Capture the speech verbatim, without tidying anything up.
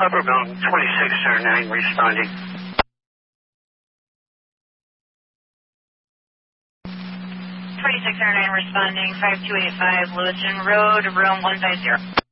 Upper Mountain, twenty-six oh nine responding. twenty-six oh nine responding, five two eight five Lewiston Road, room one five zero.